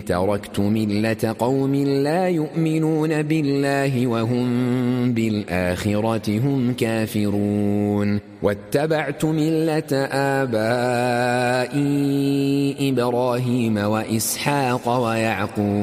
تركت ملة قوم لا يؤمنون بالله وهم بالآخرة هم كافرون واتبعت ملة آبائي إبراهيم وإسحاق ويعقوب